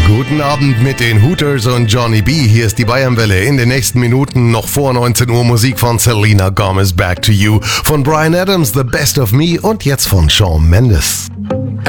Guten Abend mit den Hooters und Johnny B. Hier ist die Bayernwelle. In den nächsten Minuten noch vor 19 Uhr Musik von Selena Gomez, Back to You, von Bryan Adams, The Best of Me und jetzt von Shawn Mendes.